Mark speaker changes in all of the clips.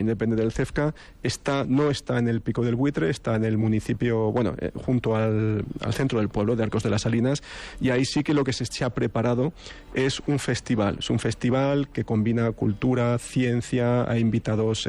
Speaker 1: depende del CEFCA, no está en el Pico del Buitre, está en el municipio, junto al centro del pueblo de Arcos de las Salinas, y ahí sí que lo que se ha preparado es un festival. Es un festival que combina cultura, ciencia, hay invitados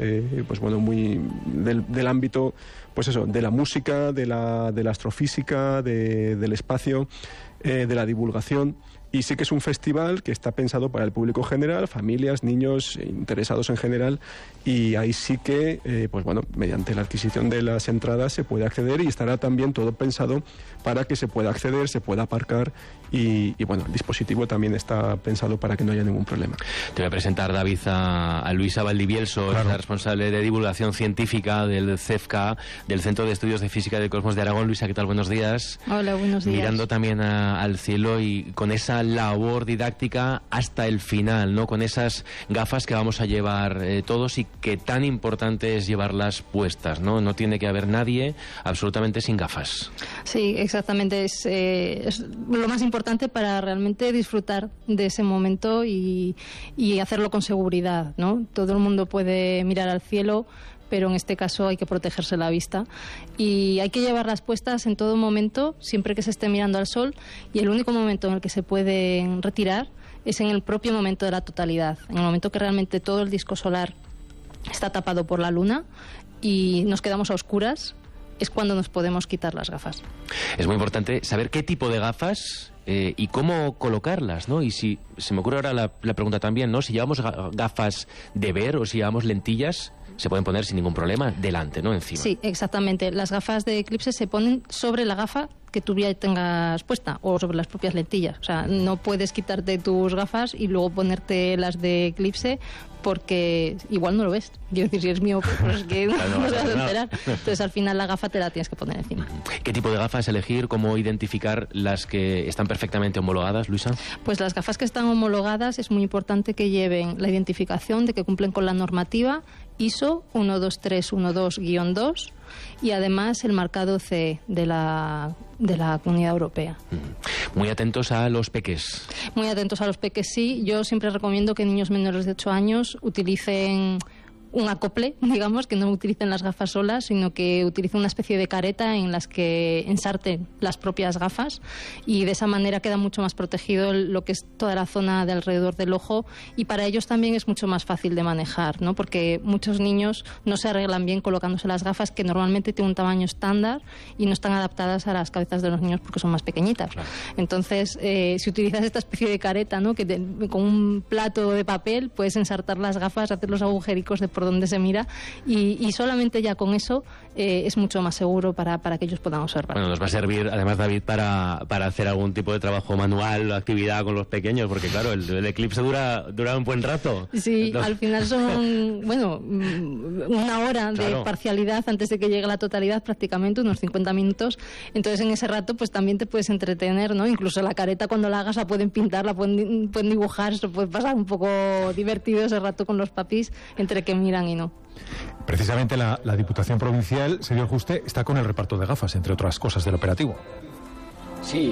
Speaker 1: muy del ámbito, de la música, de la astrofísica, del espacio, de la divulgación. Y sí que es un festival que está pensado para el público general, familias, niños, interesados en general, y ahí sí que, mediante la adquisición de las entradas se puede acceder, y estará también todo pensado para que se pueda acceder, se pueda aparcar, y el dispositivo también está pensado para que no haya ningún problema.
Speaker 2: Te voy a presentar, David, a Luisa Valdivielso, claro. La responsable de divulgación científica del CEFCA, del Centro de Estudios de Física del Cosmos de Aragón. Luisa, ¿qué tal? Buenos días.
Speaker 3: Hola, buenos días.
Speaker 2: Mirando también al cielo y con esa labor didáctica hasta el final, ¿no? Con esas gafas que vamos a llevar todos, y que tan importante es llevarlas puestas, ¿no? No tiene que haber nadie absolutamente sin gafas.
Speaker 3: Sí, exactamente. Es lo más importante para realmente disfrutar de ese momento y hacerlo con seguridad, ¿no? Todo el mundo puede mirar al cielo, pero en este caso hay que protegerse la vista, y hay que llevarlas puestas en todo momento, siempre que se esté mirando al sol, y el único momento en el que se pueden retirar es en el propio momento de la totalidad, en el momento que realmente todo el disco solar está tapado por la luna y nos quedamos a oscuras, es cuando nos podemos quitar las gafas.
Speaker 2: Es muy importante saber qué tipo de gafas y cómo colocarlas, ¿no? Y si se me ocurre ahora la pregunta también, ¿no? Si llevamos gafas de ver o si llevamos lentillas, se pueden poner sin ningún problema delante, ¿no? Encima.
Speaker 3: Sí, exactamente. Las gafas de eclipse se ponen sobre la gafa que tú ya tengas puesta, o sobre las propias lentillas. O sea, no puedes quitarte tus gafas y luego ponerte las de eclipse, porque igual no lo ves. Quiero decir, si es miope, pues es que no se vas a enterar. Entonces, al final, la gafa te la tienes que poner encima.
Speaker 2: ¿Qué tipo de gafas elegir? ¿Cómo identificar las que están perfectamente homologadas, Luisa?
Speaker 3: Pues las gafas que están homologadas es muy importante que lleven la identificación de que cumplen con la normativa ISO 12312-2 y además el marcado CE de la Comunidad Europea.
Speaker 2: Muy atentos a los peques.
Speaker 3: Muy atentos a los peques, sí. Yo siempre recomiendo que niños menores de 8 años utilicen un acople, digamos, que no utilicen las gafas solas, sino que utilicen una especie de careta en las que ensarten las propias gafas, y de esa manera queda mucho más protegido lo que es toda la zona de alrededor del ojo, y para ellos también es mucho más fácil de manejar, ¿no? Porque muchos niños no se arreglan bien colocándose las gafas, que normalmente tienen un tamaño estándar y no están adaptadas a las cabezas de los niños porque son más pequeñitas. Claro. Entonces, si utilizas esta especie de careta, ¿no? Con un plato de papel puedes ensartar las gafas, hacer los agujericos de por donde se mira, y solamente ya con eso es mucho más seguro para que ellos puedan observar.
Speaker 2: Bueno, nos va a servir además, David, para hacer algún tipo de trabajo manual o actividad con los pequeños, porque claro, el eclipse dura un buen rato.
Speaker 3: Sí, entonces, al final son, una hora de parcialidad antes de que llegue la totalidad, prácticamente unos 50 minutos. Entonces, en ese rato, pues también te puedes entretener, ¿no? Incluso la careta, cuando la hagas, la pueden pintar, la pueden dibujar, eso puede pasar un poco divertido ese rato con los papis, entre que miran y no.
Speaker 4: Precisamente la Diputación Provincial, señor Juste, está con el reparto de gafas, entre otras cosas, del operativo.
Speaker 5: Sí.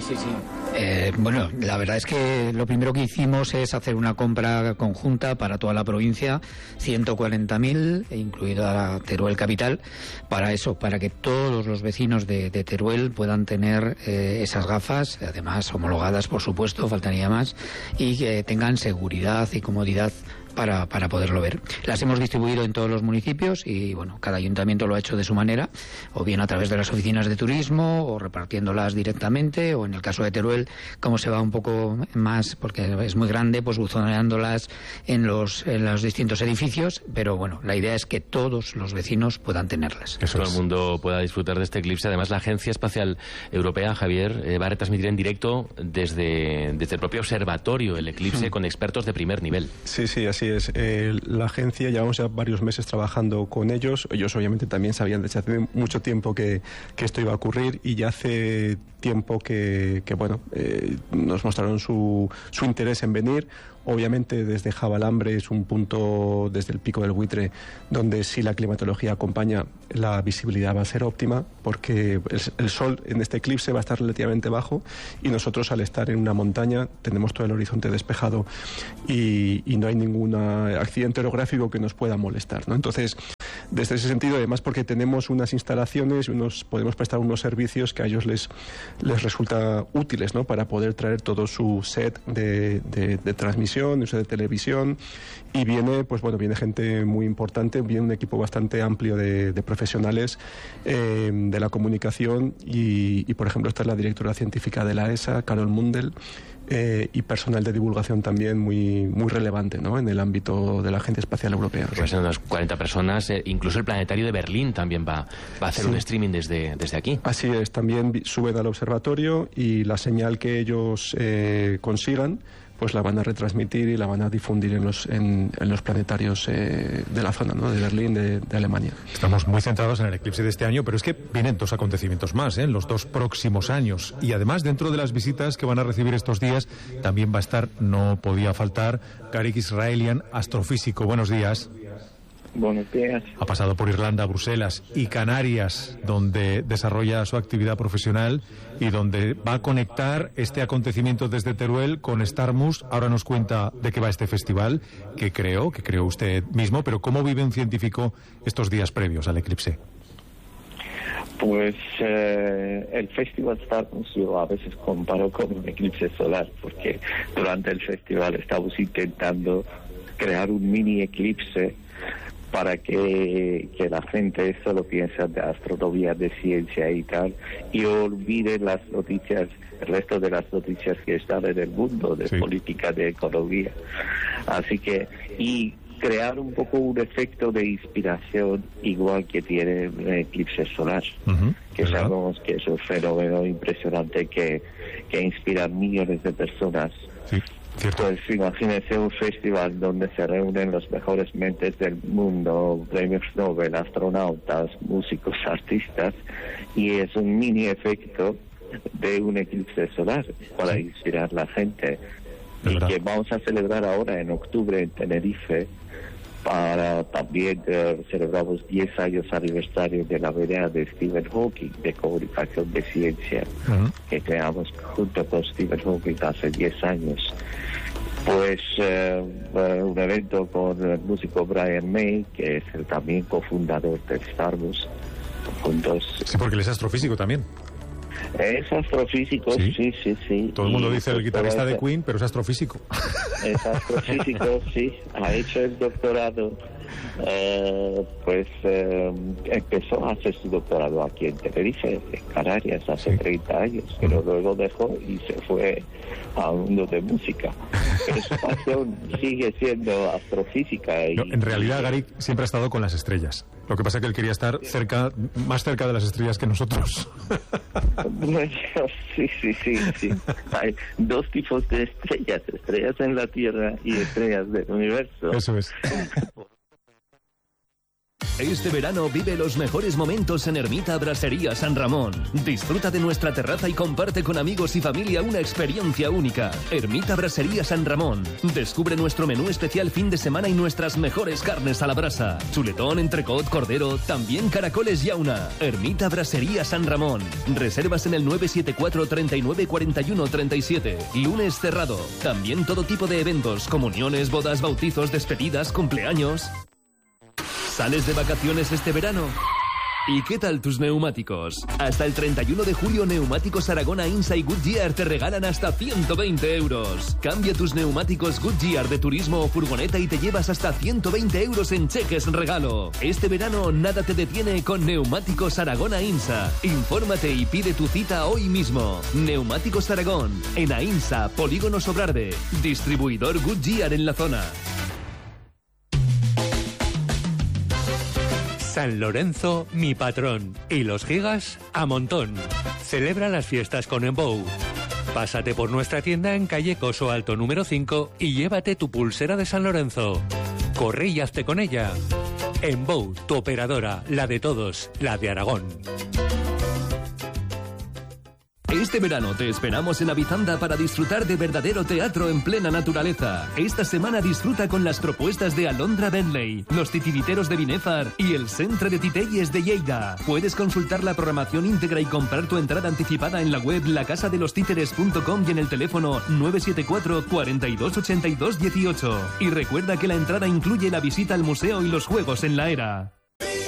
Speaker 5: La verdad es que lo primero que hicimos es hacer una compra conjunta para toda la provincia, 140.000, incluida Teruel Capital, para eso, para que todos los vecinos de Teruel puedan tener esas gafas, además homologadas, por supuesto, faltaría más, y que tengan seguridad y comodidad para poderlo ver. Las hemos distribuido en todos los municipios y, cada ayuntamiento lo ha hecho de su manera, o bien a través de las oficinas de turismo, o repartiéndolas directamente, o en el caso de Teruel, como se va un poco más, porque es muy grande, pues buzoneándolas en los distintos edificios, pero la idea es que todos los vecinos puedan tenerlas.
Speaker 2: Que todo el mundo pueda disfrutar de este eclipse. Además, la Agencia Espacial Europea, Javier, va a retransmitir en directo desde el propio observatorio el eclipse con expertos de primer nivel.
Speaker 1: Sí, así es. La agencia, llevamos ya varios meses trabajando con ellos. Ellos obviamente también sabían desde hace mucho tiempo que esto iba a ocurrir, y ya hace tiempo que nos mostraron su interés en venir. Obviamente desde Javalambre es un punto, desde el Pico del Buitre, donde si la climatología acompaña, la visibilidad va a ser óptima, porque el sol en este eclipse va a estar relativamente bajo, y nosotros, al estar en una montaña, tenemos todo el horizonte despejado y no hay ningún accidente orográfico que nos pueda molestar, ¿no? Entonces, desde ese sentido, además porque tenemos unas instalaciones, podemos prestar unos servicios que a ellos les resulta útiles, ¿no? Para poder traer todo su set de transmisión, de televisión, y viene gente muy importante, viene un equipo bastante amplio de profesionales de la comunicación y, por ejemplo, está la directora científica de la ESA, Carol Mundell, y personal de divulgación también muy relevante, ¿no? En el ámbito de la Agencia Espacial Europea.
Speaker 2: Pues son unas 40 personas, incluso el Planetario de Berlín también va a hacer un streaming desde aquí.
Speaker 1: Así es, también suben al observatorio y la señal que ellos consigan pues la van a retransmitir y la van a difundir en los planetarios de la zona, ¿no? De Berlín, de Alemania.
Speaker 4: Estamos muy centrados en el eclipse de este año, pero es que vienen 2 acontecimientos más, en los 2 próximos años. Y además, dentro de las visitas que van a recibir estos días, también va a estar, no podía faltar, Garik Israelian, astrofísico. Buenos días.
Speaker 6: Buenos días.
Speaker 4: Ha pasado por Irlanda, Bruselas y Canarias, donde desarrolla su actividad profesional y donde va a conectar este acontecimiento desde Teruel con Starmus. Ahora nos cuenta de qué va este festival, que creó usted mismo, pero ¿cómo vive un científico estos días previos al eclipse?
Speaker 6: Pues el Festival Starmus yo a veces comparo con un eclipse solar, porque durante el festival estamos intentando crear un mini eclipse para que la gente solo piense de astronomía, de ciencia y tal, y olvide las noticias, el resto de las noticias que están en el mundo, de política, de economía. Así que, y crear un poco un efecto de inspiración igual que tiene un eclipse solar, que sabemos que es un fenómeno impresionante que inspira a millones de personas.
Speaker 4: Sí. Cierto.
Speaker 6: Pues imagínense un festival donde se reúnen los mejores mentes del mundo, premios Nobel, astronautas, músicos, artistas, y es un mini efecto de un eclipse solar para inspirar a la gente. Y que vamos a celebrar ahora en octubre en Tenerife, para también celebramos 10 años aniversario de la idea de Stephen Hawking de comunicación de ciencia, que creamos junto con Stephen Hawking hace 10 años. Pues un evento con el músico Brian May, que es también cofundador de Starmus, juntos.
Speaker 4: Sí, porque él es astrofísico también.
Speaker 6: Es astrofísico, sí.
Speaker 4: Todo el mundo dice el guitarrista de Queen, pero es astrofísico.
Speaker 6: Es astrofísico, sí. Ha hecho el doctorado. Empezó a hacer su doctorado aquí en Tenerife, en Canarias, hace 30 años, pero luego dejó y se fue al mundo de música. Pero su pasión sigue siendo astrofísica.
Speaker 4: No, en realidad, Garik siempre ha estado con las estrellas. Lo que pasa es que él quería estar más cerca de las estrellas que nosotros.
Speaker 6: Sí. Hay 2 tipos de estrellas: estrellas en la Tierra y estrellas del universo.
Speaker 4: Eso es.
Speaker 7: Este verano vive los mejores momentos en Ermita Brassería San Ramón. Disfruta de nuestra terraza y comparte con amigos y familia una experiencia única. Ermita Brassería San Ramón. Descubre nuestro menú especial fin de semana y nuestras mejores carnes a la brasa. Chuletón, entrecot, cordero, también caracoles y auna. Ermita Brassería San Ramón. Reservas en el 974 39 41 37. Lunes cerrado. También todo tipo de eventos, comuniones, bodas, bautizos, despedidas, cumpleaños. ¿Sales de vacaciones este verano? ¿Y qué tal tus neumáticos? Hasta el 31 de julio, Neumáticos Aragón, Ainsa y Goodyear te regalan hasta 120 euros. Cambia tus neumáticos Goodyear de turismo o furgoneta y te llevas hasta 120 euros en cheques regalo. Este verano nada te detiene con Neumáticos Aragón, Ainsa. Infórmate y pide tu cita hoy mismo. Neumáticos Aragón, en Ainsa, Polígono Sobrarbe. Distribuidor Goodyear en la zona.
Speaker 8: San Lorenzo, mi patrón. Y los gigas, a montón. Celebra las fiestas con Enbow. Pásate por nuestra tienda en calle Coso Alto número 5 y llévate tu pulsera de San Lorenzo. Corre y hazte con ella. Enbow, tu operadora, la de todos, la de Aragón.
Speaker 7: Este verano te esperamos en Avizanda para disfrutar de verdadero teatro en plena naturaleza. Esta semana disfruta con las propuestas de Alondra Bentley, los titiriteros de Binefar y el Centre de Titelles de Lleida. Puedes consultar la programación íntegra y comprar tu entrada anticipada en la web lacasadelostiteres.com y en el teléfono 974 42 82 18. Y recuerda que la entrada incluye la visita al museo y los juegos en la era.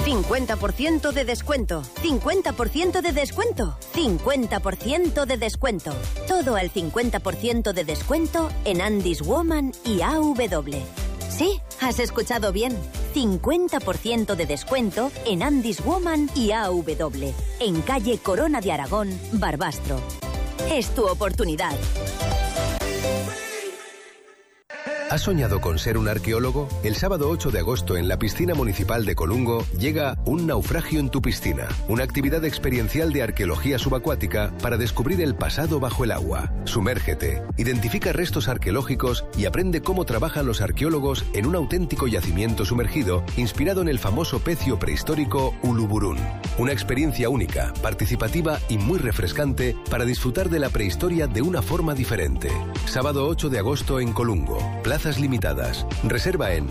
Speaker 9: 50% de descuento, 50% de descuento, 50% de descuento. Todo al 50% de descuento en Andy's Woman y AW. Sí, has escuchado bien. 50% de descuento en Andy's Woman y AW. En calle Corona de Aragón, Barbastro. Es tu oportunidad.
Speaker 10: ¿Has soñado con ser un arqueólogo? El sábado 8 de agosto en la piscina municipal de Colungo llega Un naufragio en tu piscina, una actividad experiencial de arqueología subacuática para descubrir el pasado bajo el agua. Sumérgete, identifica restos arqueológicos y aprende cómo trabajan los arqueólogos en un auténtico yacimiento sumergido inspirado en el famoso pecio prehistórico Uluburún. Una experiencia única, participativa y muy refrescante para disfrutar de la prehistoria de una forma diferente. Sábado 8 de agosto en Colungo. Plazas limitadas. Reserva en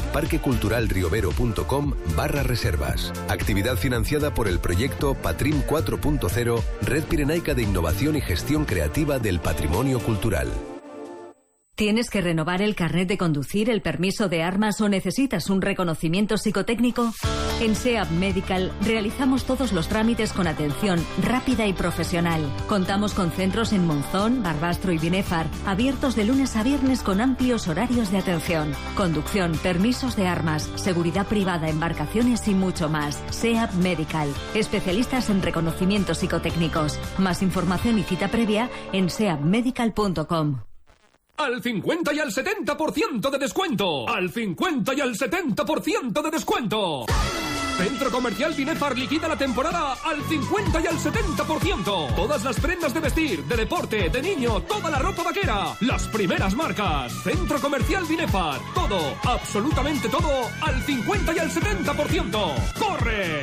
Speaker 10: parqueculturalriobero.com/reservas. Actividad financiada por el proyecto Patrim 4.0, Red Pirenaica de Innovación y Gestión Creativa del Patrimonio Cultural.
Speaker 11: ¿Tienes que renovar el carnet de conducir, el permiso de armas o necesitas un reconocimiento psicotécnico? En SEAP Medical realizamos todos los trámites con atención rápida y profesional. Contamos con centros en Monzón, Barbastro y Binéfar, abiertos de lunes a viernes con amplios horarios de atención. Conducción, permisos de armas, seguridad privada, embarcaciones y mucho más. SEAP Medical, especialistas en reconocimientos psicotécnicos. Más información y cita previa en seapmedical.com.
Speaker 12: ¡Al 50 y al 70% de descuento! ¡Al 50 y al 70% de descuento! Centro Comercial Binéfar liquida la temporada al 50 y al 70%. Todas las prendas de vestir, de deporte, de niño, toda la ropa vaquera. Las primeras marcas. Centro Comercial Binéfar. Todo, absolutamente todo, al 50 y al 70%. ¡Corre!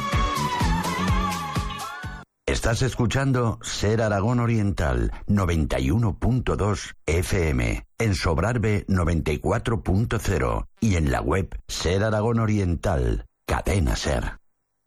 Speaker 13: Estás escuchando Ser Aragón Oriental 91.2 FM, en Sobrarbe 94.0 y en la web Ser Aragón Oriental, Cadena Ser.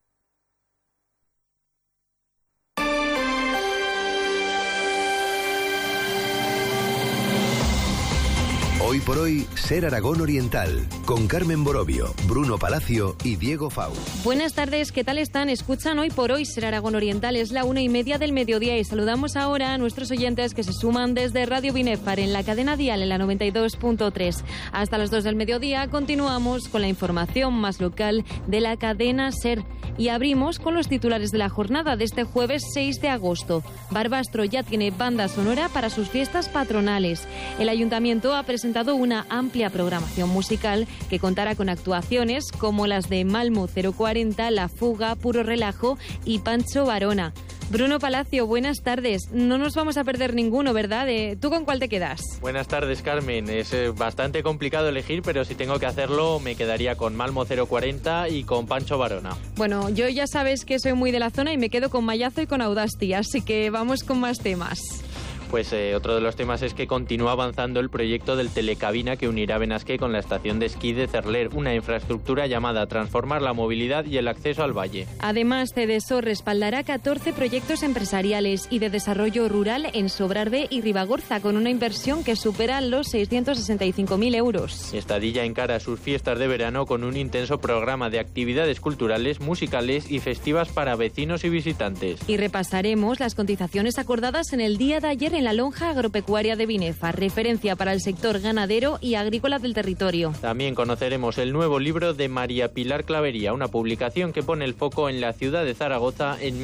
Speaker 10: Hoy por hoy, Ser Aragón Oriental, con Carmen Borovio, Bruno Palacio y Diego Fau.
Speaker 14: Buenas tardes, ¿qué tal están? Escuchan Hoy por hoy Ser Aragón Oriental, es la 1:30 del mediodía y saludamos ahora a nuestros oyentes que se suman desde Radio Binéfar en la cadena dial en la 92.3. Hasta las 2 del mediodía continuamos con la información más local de la cadena Ser y abrimos con los titulares de la jornada de este jueves 6 de agosto. Barbastro ya tiene banda sonora para sus fiestas patronales. El ayuntamiento ha presentado una amplia programación musical que contará con actuaciones como las de Malmo 040, La Fuga, Puro Relajo y Pancho Varona. Bruno Palacio, buenas tardes. No nos vamos a perder ninguno, ¿verdad? ¿Tú con cuál te quedas?
Speaker 15: Buenas tardes, Carmen. Es bastante complicado elegir, pero si tengo que hacerlo me quedaría con Malmo 040 y con Pancho Varona.
Speaker 14: Bueno, yo ya sabes que soy muy de la zona y me quedo con Mallazo y con Audasti, así que vamos con más temas.
Speaker 15: Pues otro de los temas es que continúa avanzando el proyecto del telecabina que unirá Benasque con la estación de esquí de Cerler, una infraestructura llamada a transformar la movilidad y el acceso al valle.
Speaker 14: Además, Cedesor respaldará 14 proyectos empresariales y de desarrollo rural en Sobrarbe y Ribagorza, con una inversión que supera los 665.000 euros.
Speaker 15: Estadilla encara sus fiestas de verano con un intenso programa de actividades culturales, musicales y festivas para vecinos y visitantes.
Speaker 14: Y repasaremos las cotizaciones acordadas en el día de ayer en la lonja agropecuaria de Binéfar, referencia para el sector ganadero y agrícola del territorio.
Speaker 15: También conoceremos el nuevo libro de María Pilar Clavería, una publicación que pone el foco en la ciudad de Zaragoza en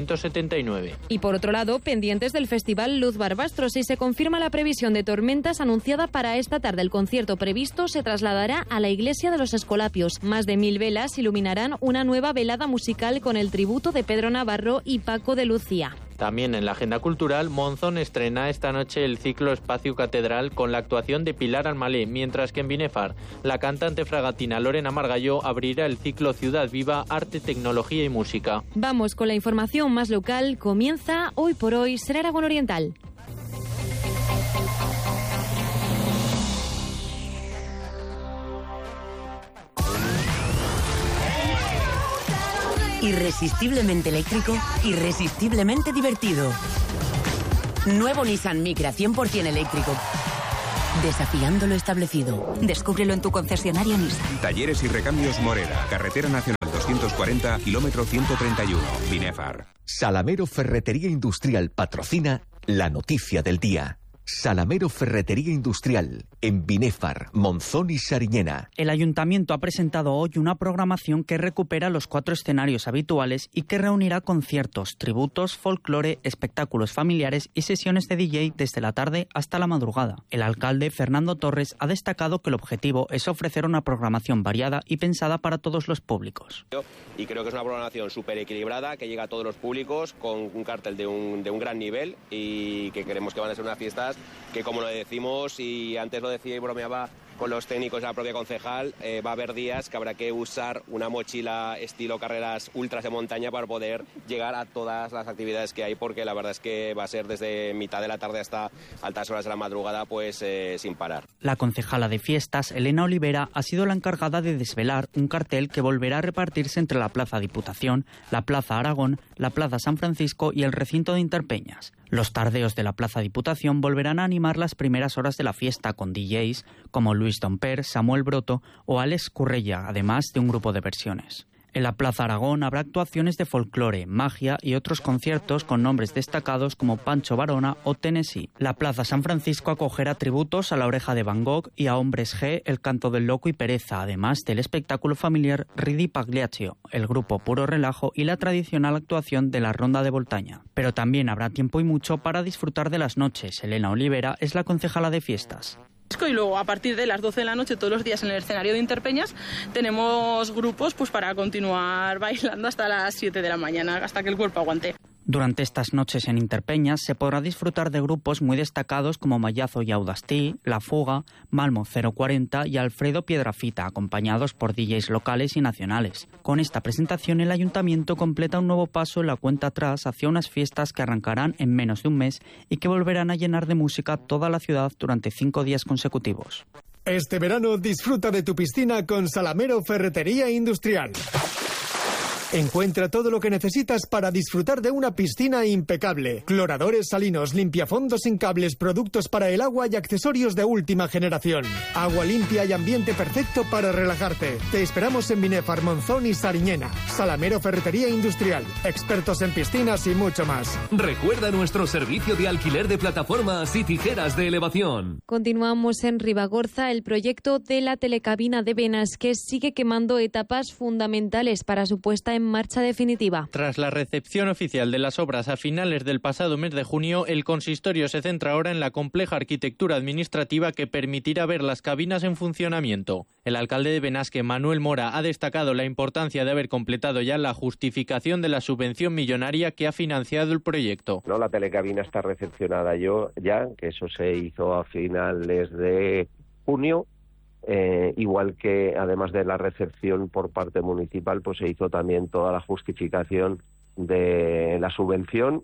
Speaker 15: 1979.
Speaker 14: Y por otro lado, pendientes del Festival Luz Barbastro, si se confirma la previsión de tormentas anunciada para esta tarde, el concierto previsto se trasladará a la Iglesia de los Escolapios. Más de 1000 velas iluminarán una nueva velada musical con el tributo de Pedro Navarro y Paco de Lucía.
Speaker 15: También en la agenda cultural, Monzón estrena esta noche el ciclo Espacio Catedral con la actuación de Pilar Almalé, mientras que en Binéfar, la cantante fragatina Lorena Margallo abrirá el ciclo Ciudad Viva, Arte, Tecnología y Música.
Speaker 14: Vamos con la información más local. Comienza Hoy por Hoy Ser Aragón Oriental.
Speaker 16: Irresistiblemente eléctrico, irresistiblemente divertido. Nuevo Nissan Micra 100% eléctrico. Desafiando lo establecido.
Speaker 17: Descúbrelo en tu concesionaria Nissan.
Speaker 18: Talleres y Recambios Morera, Carretera Nacional 200.
Speaker 17: 340, kilómetro 131. Binefar.
Speaker 18: Salamero Ferretería Industrial patrocina la noticia del día. Salamero Ferretería Industrial, en Binefar, Monzón y Sariñena.
Speaker 19: El Ayuntamiento ha presentado hoy una programación que recupera los 4 escenarios habituales y que reunirá conciertos, tributos, folclore, espectáculos familiares y sesiones de DJ desde la tarde hasta la madrugada. El alcalde, Fernando Torres, ha destacado que el objetivo es ofrecer una programación variada y pensada para todos los públicos.
Speaker 20: Y creo que es una programación súper equilibrada, que llega a todos los públicos, con un cartel de un gran nivel, y que creemos que van a ser unas fiestas que, como lo decimos, y antes lo decía y bromeaba con los técnicos de la propia concejal, va a haber días que habrá que usar una mochila estilo carreras ultras de montaña para poder llegar a todas las actividades que hay, porque la verdad es que va a ser desde mitad de la tarde hasta altas horas de la madrugada, pues sin parar.
Speaker 19: La concejala de fiestas, Elena Olivera, ha sido la encargada de desvelar un cartel que volverá a repartirse entre la Plaza Diputación, la Plaza Aragón, la Plaza San Francisco y el recinto de Interpeñas. Los tardeos de la Plaza Diputación volverán a animar las primeras horas de la fiesta con DJs como Luis Domper, Samuel Broto o Alex Currella, además de un grupo de versiones. En la Plaza Aragón habrá actuaciones de folclore, magia y otros conciertos con nombres destacados como Pancho Varona o Tennessee. La Plaza San Francisco acogerá tributos a La Oreja de Van Gogh y a Hombres G, El Canto del Loco y Pereza, además del espectáculo familiar Ridi Pagliaccio, el grupo Puro Relajo y la tradicional actuación de la Ronda de Voltaña. Pero también habrá tiempo y mucho para disfrutar de las noches. Elena Olivera es la concejala de fiestas.
Speaker 21: Y luego a partir de las 12 de la noche todos los días en el escenario de Interpeñas tenemos grupos pues para continuar bailando hasta las 7 de la mañana, hasta que el cuerpo aguante.
Speaker 19: Durante estas noches en Interpeñas se podrá disfrutar de grupos muy destacados como Mallazo y Audastí, La Fuga, Malmo 040 y Alfredo Piedrafita, acompañados por DJs locales y nacionales. Con esta presentación el Ayuntamiento completa un nuevo paso en la cuenta atrás hacia unas fiestas que arrancarán en menos de un mes y que volverán a llenar de música toda la ciudad durante 5 días consecutivos.
Speaker 22: Este verano disfruta de tu piscina con Salamero Ferretería Industrial. Encuentra todo lo que necesitas para disfrutar de una piscina impecable. Cloradores salinos, limpiafondos sin cables, productos para el agua y accesorios de última generación. Agua limpia y ambiente perfecto para relajarte. Te esperamos en Binefar, Monzón y Sariñena. Salamero Ferretería Industrial. Expertos en piscinas y mucho más.
Speaker 12: Recuerda nuestro servicio de alquiler de plataformas y tijeras de elevación.
Speaker 14: Continuamos en Ribagorza, el proyecto de la telecabina de Benasque sigue quemando etapas fundamentales para su puesta en marcha definitiva.
Speaker 15: Tras la recepción oficial de las obras a finales del pasado mes de junio, el consistorio se centra ahora en la compleja arquitectura administrativa que permitirá ver las cabinas en funcionamiento. El alcalde de Benasque, Manuel Mora, ha destacado la importancia de haber completado ya la justificación de la subvención millonaria que ha financiado el proyecto.
Speaker 6: No, la telecabina está recepcionada ya, que eso se hizo a finales de junio. Igual que además de la recepción por parte municipal, pues se hizo también toda la justificación de la subvención,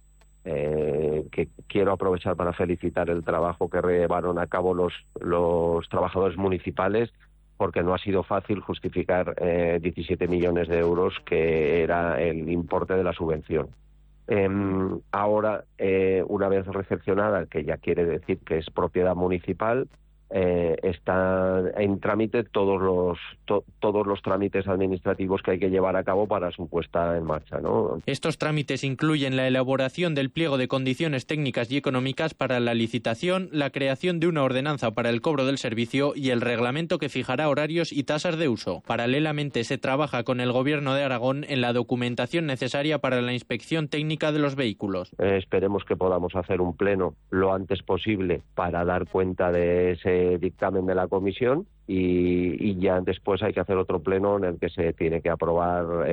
Speaker 6: que quiero aprovechar para felicitar el trabajo que llevaron a cabo los trabajadores municipales, porque no ha sido fácil justificar 17 millones de euros, que era el importe de la subvención. Ahora, una vez recepcionada, que ya quiere decir que es propiedad municipal, está en trámite todos los trámites administrativos que hay que llevar a cabo para su puesta en marcha, ¿no?
Speaker 15: Estos trámites incluyen la elaboración del pliego de condiciones técnicas y económicas para la licitación, la creación de una ordenanza para el cobro del servicio y el reglamento que fijará horarios y tasas de uso. Paralelamente se trabaja con el Gobierno de Aragón en la documentación necesaria para la inspección técnica de los vehículos.
Speaker 6: Esperemos que podamos hacer un pleno lo antes posible para dar cuenta de ese dictamen de la comisión, y ya después hay que hacer otro pleno en el que se tiene que aprobar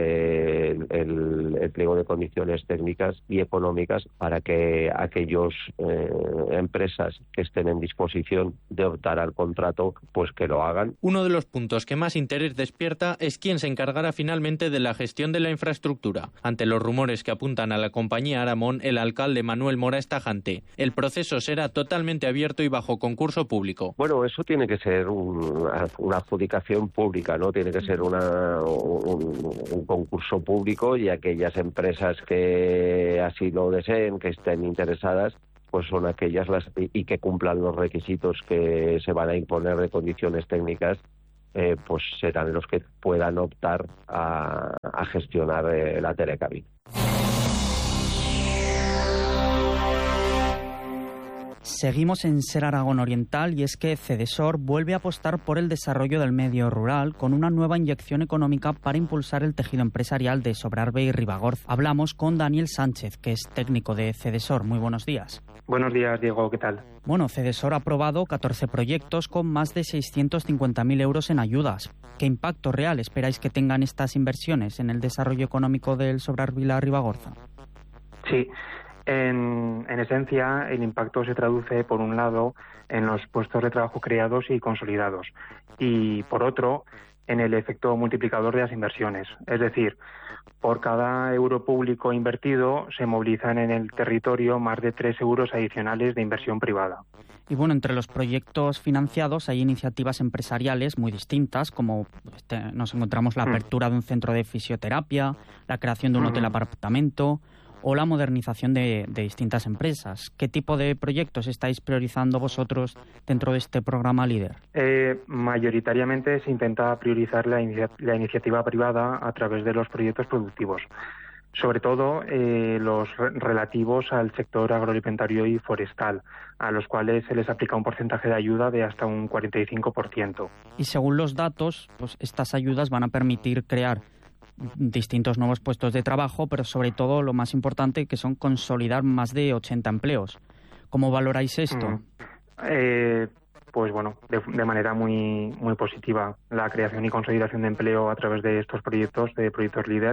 Speaker 6: el pliego de condiciones técnicas y económicas para que aquellos empresas que estén en disposición de optar al contrato, pues que lo hagan.
Speaker 15: Uno de los puntos que más interés despierta es quién se encargará finalmente de la gestión de la infraestructura. Ante los rumores que apuntan a la compañía Aramón, el alcalde Manuel Mora es tajante. El proceso será totalmente abierto y bajo concurso público.
Speaker 6: Bueno, eso tiene que ser una adjudicación pública, ¿no? Tiene que ser un concurso público, y aquellas empresas que así lo deseen, que estén interesadas, pues son aquellas y que cumplan los requisitos que se van a imponer de condiciones técnicas, pues serán los que puedan optar a gestionar la telecabina.
Speaker 19: Seguimos en Ser Aragón Oriental y es que Cedesor vuelve a apostar por el desarrollo del medio rural con una nueva inyección económica para impulsar el tejido empresarial de Sobrarbe y Ribagorza. Hablamos con Daniel Sánchez, que es técnico de Cedesor. Muy buenos días.
Speaker 3: Buenos días, Diego. ¿Qué tal?
Speaker 19: Bueno, Cedesor ha aprobado 14 proyectos con más de 650.000 euros en ayudas. ¿Qué impacto real esperáis que tengan estas inversiones en el desarrollo económico del Sobrarbe y la Ribagorza?
Speaker 3: Sí. En esencia, el impacto se traduce, por un lado, en los puestos de trabajo creados y consolidados, y, por otro, en el efecto multiplicador de las inversiones. Es decir, por cada euro público invertido se movilizan en el territorio más de 3 euros adicionales de inversión privada.
Speaker 19: Y bueno, entre los proyectos financiados hay iniciativas empresariales muy distintas, como nos encontramos la apertura de un centro de fisioterapia, la creación de un hotel apartamento o la modernización de distintas empresas. ¿Qué tipo de proyectos estáis priorizando vosotros dentro de este programa LEADER?
Speaker 3: Mayoritariamente se intenta priorizar la iniciativa privada a través de los proyectos productivos, sobre todo los relativos al sector agroalimentario y forestal, a los cuales se les aplica un porcentaje de ayuda de hasta un 45%.
Speaker 19: Y según los datos, pues estas ayudas van a permitir crear distintos nuevos puestos de trabajo, pero sobre todo lo más importante, que son consolidar más de 80 empleos. ¿Cómo valoráis esto?
Speaker 3: Pues bueno, de manera muy positiva. La creación y consolidación de empleo a través de estos proyectos, de proyectos LEADER,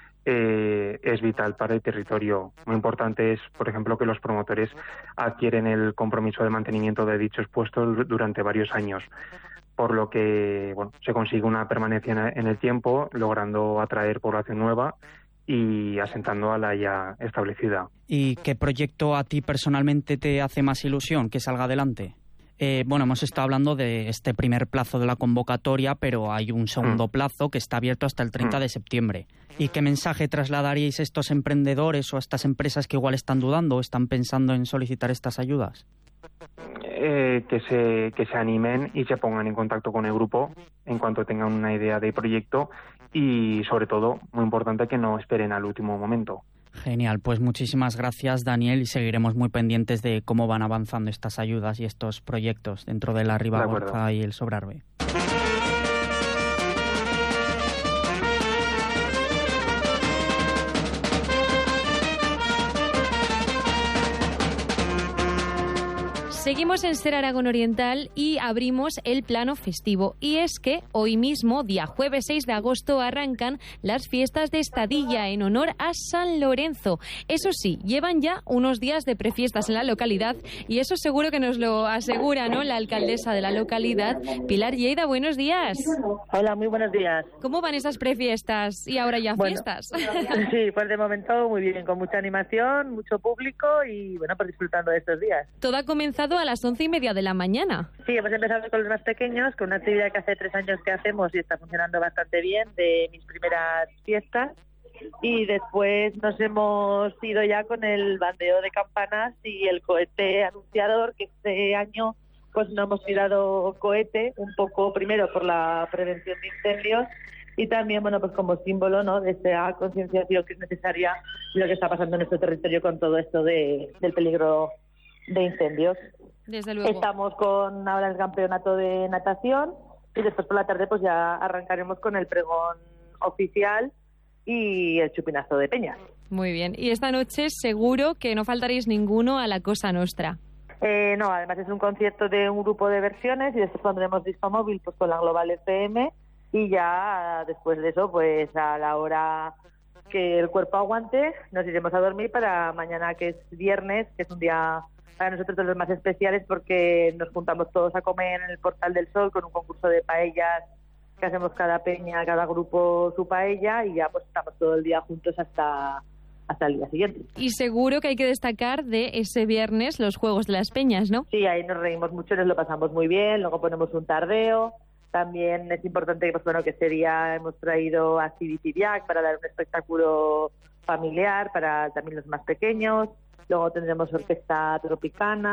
Speaker 3: es vital para el territorio. Muy importante es, por ejemplo, que los promotores adquieren el compromiso de mantenimiento de dichos puestos durante varios años, por lo que se consigue una permanencia en el tiempo, logrando atraer población nueva y asentando a la ya establecida.
Speaker 19: ¿Y qué proyecto a ti personalmente te hace más ilusión que salga adelante? Hemos estado hablando de este primer plazo de la convocatoria, pero hay un segundo plazo que está abierto hasta el 30 de septiembre. ¿Y qué mensaje trasladaríais a estos emprendedores o a estas empresas que igual están dudando o están pensando en solicitar estas ayudas?
Speaker 3: Que se animen y se pongan en contacto con el grupo en cuanto tengan una idea de proyecto y, sobre todo, muy importante, que no esperen al último momento.
Speaker 19: Genial, pues muchísimas gracias, Daniel, y seguiremos muy pendientes de cómo van avanzando estas ayudas y estos proyectos dentro de la Ribagorza y el Sobrarbe.
Speaker 14: Seguimos en Ser Aragón Oriental y abrimos el plano festivo. Y es que hoy mismo, día jueves 6 de agosto, arrancan las fiestas de Estadilla en honor a San Lorenzo. Eso sí, llevan ya unos días de prefiestas en la localidad y eso seguro que nos lo asegura, ¿no?, la alcaldesa de la localidad, Pilar Lleida. Buenos días.
Speaker 5: Hola, muy buenos días.
Speaker 14: ¿Cómo van esas prefiestas y ahora ya fiestas?
Speaker 5: Sí, pues de momento muy bien, con mucha animación, mucho público y pues disfrutando de estos días.
Speaker 14: Todo ha comenzado a las 11:30 de la mañana.
Speaker 5: Sí, hemos empezado con los más pequeños, con una actividad que hace 3 años que hacemos y está funcionando bastante bien, de mis primeras fiestas. Y después nos hemos ido ya con el bandeo de campanas y el cohete anunciador, que este año pues no hemos tirado cohete, un poco primero por la prevención de incendios y también, pues como símbolo, ¿no?, de esa concienciación que es necesaria lo que está pasando en nuestro territorio con todo esto del peligro de incendios.
Speaker 14: Desde luego.
Speaker 5: Estamos con ahora el campeonato de natación y después por la tarde pues ya arrancaremos con el pregón oficial y el chupinazo de peñas.
Speaker 14: Muy bien. Y esta noche seguro que no faltaréis ninguno a la Cosa Nostra.
Speaker 5: No, además es un concierto de un grupo de versiones y después pondremos disco móvil pues con la Global FM y ya después de eso pues a la hora que el cuerpo aguante nos iremos a dormir para mañana, que es viernes, que es un día para nosotros de los más especiales porque nos juntamos todos a comer en el Portal del Sol con un concurso de paellas que hacemos cada peña, cada grupo su paella y ya pues estamos todo el día juntos hasta el día siguiente.
Speaker 14: Y seguro que hay que destacar de ese viernes los Juegos de las Peñas, ¿no?
Speaker 5: Sí, ahí nos reímos mucho, nos lo pasamos muy bien, luego ponemos un tardeo. También es importante que este día hemos traído a Civic para dar un espectáculo familiar para también los más pequeños. Luego tendremos orquesta tropicana,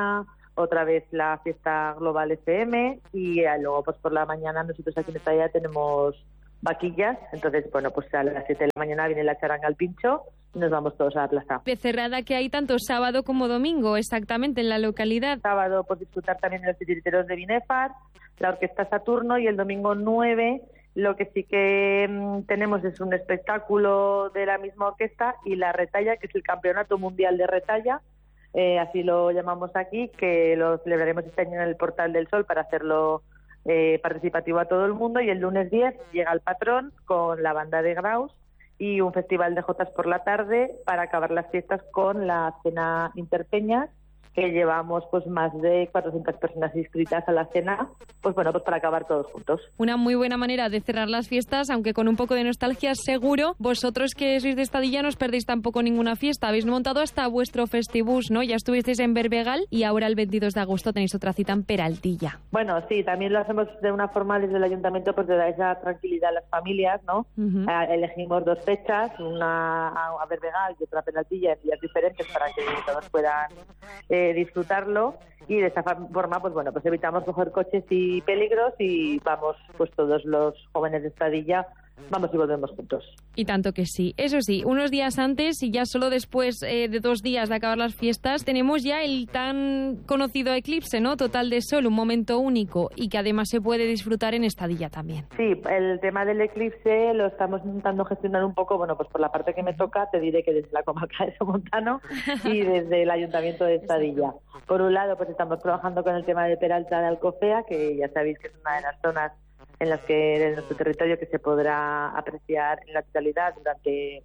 Speaker 5: otra vez la fiesta global FM y luego pues por la mañana nosotros aquí en Estadilla tenemos vaquillas, entonces bueno, pues a las 7 de la mañana viene la charanga al pincho y nos vamos todos a la plaza.
Speaker 14: Cerrada que hay tanto sábado como domingo, exactamente, en la localidad.
Speaker 5: Sábado pues disfrutar también de los titiriteros de Binefar, la Orquesta Saturno, y el domingo 9 lo que sí que tenemos es un espectáculo de la misma orquesta y la retalla, que es el Campeonato Mundial de Retalla, así lo llamamos aquí, que lo celebraremos este año en el Portal del Sol para hacerlo participativo a todo el mundo, y el lunes 10 llega el patrón con la banda de Graus y un festival de jotas por la tarde para acabar las fiestas con la cena Interpeñas, que llevamos pues más de 400 personas inscritas a la cena, pues bueno, pues para acabar todos juntos.
Speaker 14: Una muy buena manera de cerrar las fiestas, aunque con un poco de nostalgia seguro. Vosotros que sois de Estadilla no os perdéis tampoco ninguna fiesta. Habéis montado hasta vuestro Festibus, ¿no? Ya estuvisteis en Berbegal y ahora el 22 de agosto tenéis otra cita en Peraltilla.
Speaker 5: Bueno, sí, también lo hacemos de una forma desde el ayuntamiento, pues de dar esa tranquilidad a las familias, ¿no? Elegimos 2 fechas, una a Berbegal y otra a Peraltilla, en días diferentes para que todos puedan disfrutarlo, y de esa forma pues bueno, pues evitamos coger coches y peligros y vamos pues todos los jóvenes de Estadilla, vamos y volvemos juntos.
Speaker 14: Y tanto que sí. Eso sí, unos días antes y ya solo después de 2 días de acabar las fiestas tenemos ya el tan conocido eclipse, ¿no? Total de sol, un momento único y que además se puede disfrutar en Estadilla también.
Speaker 5: Sí, el tema del eclipse lo estamos intentando gestionar un poco, bueno, pues por la parte que me toca te diré que desde la comarca de Somontano y desde el Ayuntamiento de Estadilla. Por un lado, pues estamos trabajando con el tema de Peralta de Alcofea, que ya sabéis que es una de las zonas en las que en nuestro territorio que se podrá apreciar en la totalidad durante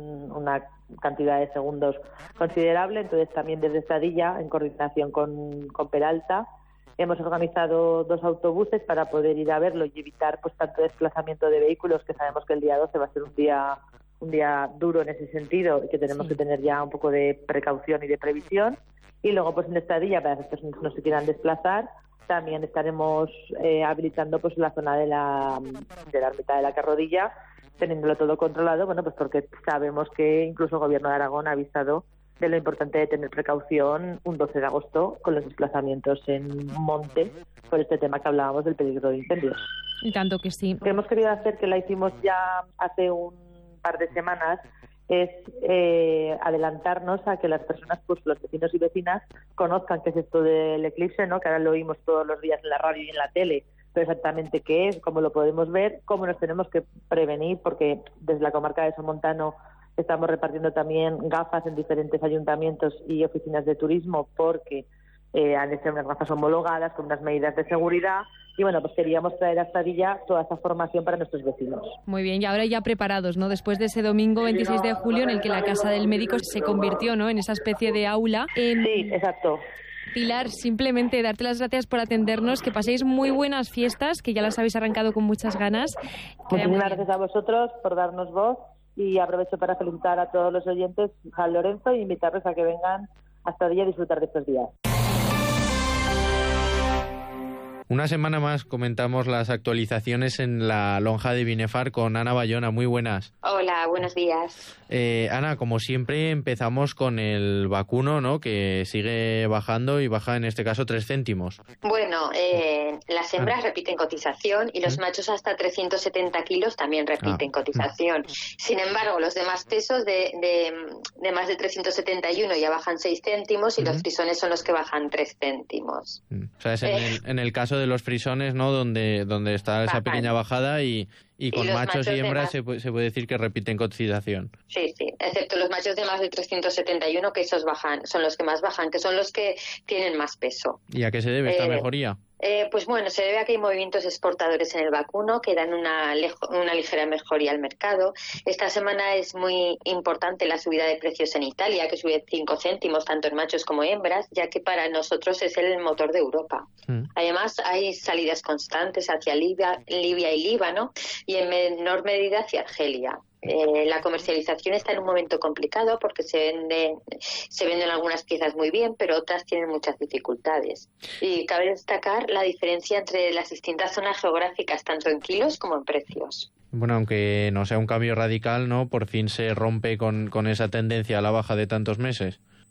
Speaker 5: una cantidad de segundos considerable. Entonces también desde Estadilla, en coordinación con Peralta, hemos organizado 2 autobuses para poder ir a verlo y evitar pues tanto desplazamiento de vehículos, que sabemos que el día 12 va a ser un día duro en ese sentido y que tenemos que tener ya un poco de precaución y de previsión. Y luego pues en Estadilla, para que estos no se quieran desplazar, también estaremos habilitando pues la zona de la ermita de la Carrodilla, teniéndolo todo controlado, bueno, pues porque sabemos que incluso el Gobierno de Aragón ha avisado de lo importante de tener precaución un 12 de agosto con los desplazamientos en monte por este tema que hablábamos del peligro de incendios.
Speaker 14: Y tanto que sí.
Speaker 5: Lo que hemos querido hacer, que la hicimos ya hace un par de semanas, es adelantarnos a que las personas, pues los vecinos y vecinas, conozcan qué es esto del eclipse, ¿no? Que ahora lo oímos todos los días en la radio y en la tele, pero exactamente qué es, cómo lo podemos ver, cómo nos tenemos que prevenir, porque desde la comarca de Somontano estamos repartiendo también gafas en diferentes ayuntamientos y oficinas de turismo, porque han de ser unas gafas homologadas con unas medidas de seguridad. Y bueno, pues queríamos traer a Estadilla toda esa formación para nuestros vecinos.
Speaker 14: Muy bien, y ahora ya preparados, ¿no? Después de ese domingo 26 de julio en el que la Casa del Médico se convirtió, ¿no?, en esa especie de aula.
Speaker 5: Sí, exacto.
Speaker 14: Pilar, simplemente darte las gracias por atendernos, que paséis muy buenas fiestas, que ya las habéis arrancado con muchas ganas.
Speaker 5: Muchísimas gracias a vosotros por darnos voz, y aprovecho para felicitar a todos los oyentes San Lorenzo e invitarles a que vengan a Estadilla a disfrutar de estos días.
Speaker 15: Una semana más comentamos las actualizaciones en la lonja de Binefar con Ana Bayona. Muy buenas.
Speaker 1: Hola, buenos días.
Speaker 15: Ana, como siempre empezamos con el vacuno, ¿no?, que sigue bajando y baja en este caso 3 céntimos.
Speaker 1: Bueno, las hembras repiten cotización y los machos hasta 370 kilos también repiten cotización. Sin embargo, los demás pesos de más de 371 ya bajan 6 céntimos y los frisones son los que bajan 3 céntimos.
Speaker 15: O sea, es en el caso de los frisones, ¿no?, donde está esa pequeña bajada y con machos y hembras se puede decir que repiten cotización.
Speaker 1: Sí, excepto los machos de más de 371, que esos bajan, son los que más bajan, que son los que tienen más peso.
Speaker 15: ¿Y a qué se debe esta mejoría?
Speaker 1: Pues bueno, se debe a que hay movimientos exportadores en el vacuno que dan una ligera mejoría al mercado. Esta semana es muy importante la subida de precios en Italia, que sube 5 céntimos tanto en machos como hembras, ya que para nosotros es el motor de Europa. Además, hay salidas constantes hacia Libia y Líbano y en menor medida hacia Argelia. La comercialización está en un momento complicado porque se venden algunas piezas muy bien, pero otras tienen muchas dificultades. Y cabe destacar la diferencia entre las distintas zonas geográficas, tanto en kilos como en precios.
Speaker 15: Bueno, aunque no sea un cambio radical, ¿no?, por fin se rompe con esa tendencia a la baja de tantos meses.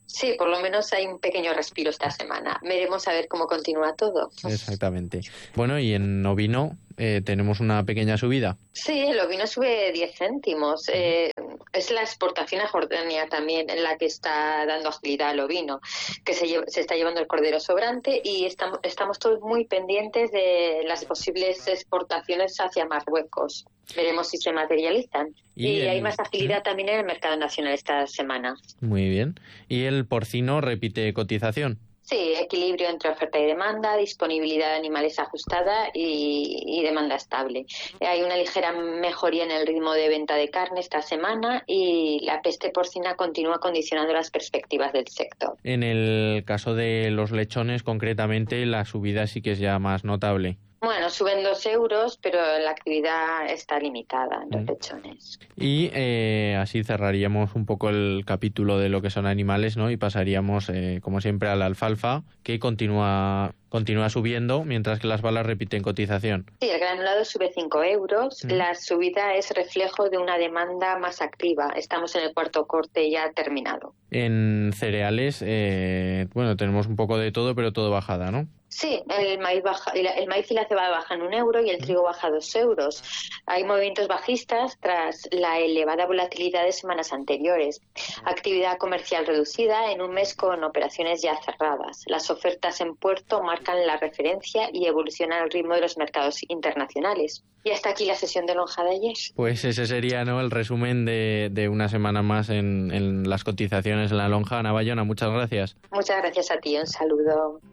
Speaker 1: Sí, por lo menos hay un pequeño respiro esta semana. Veremos a ver cómo continúa todo.
Speaker 15: Exactamente. Bueno, y en ovino tenemos una pequeña subida.
Speaker 1: Sí, el ovino sube 10 céntimos. Es la exportación a Jordania también en la que está dando agilidad al ovino, que se está llevando el cordero sobrante, y estamos todos muy pendientes de las posibles exportaciones hacia Marruecos. Veremos si se materializan. Y hay más agilidad también en el mercado nacional esta semana.
Speaker 15: Muy bien. ¿Y el porcino repite cotización?
Speaker 1: Sí, equilibrio entre oferta y demanda, disponibilidad de animales ajustada y demanda estable. Hay una ligera mejoría en el ritmo de venta de carne esta semana y la peste porcina continúa condicionando las perspectivas del sector.
Speaker 15: En el caso de los lechones, concretamente, la subida sí que es ya más notable.
Speaker 1: Bueno, suben 2 euros, pero la actividad está limitada en los lechones.
Speaker 15: Y así cerraríamos un poco el capítulo de lo que son animales, ¿no? Y pasaríamos, como siempre, a la alfalfa, que continúa subiendo, mientras que las balas repiten cotización.
Speaker 1: Sí, el granulado sube 5 euros. La subida es reflejo de una demanda más activa. Estamos en el cuarto corte ya terminado.
Speaker 15: En cereales, tenemos un poco de todo, pero todo bajada, ¿no?
Speaker 1: Sí, el maíz y la cebada bajan 1 euro y el trigo baja 2 euros. Hay movimientos bajistas tras la elevada volatilidad de semanas anteriores. Actividad comercial reducida en un mes con operaciones ya cerradas. Las ofertas en puerto marcan la referencia y evolucionan al ritmo de los mercados internacionales. Y hasta aquí la sesión de lonja de ayer.
Speaker 15: Pues ese sería, ¿no?, el resumen de una semana más en las cotizaciones en la lonja. Ana Bayona, muchas gracias.
Speaker 1: Muchas gracias a ti, un saludo.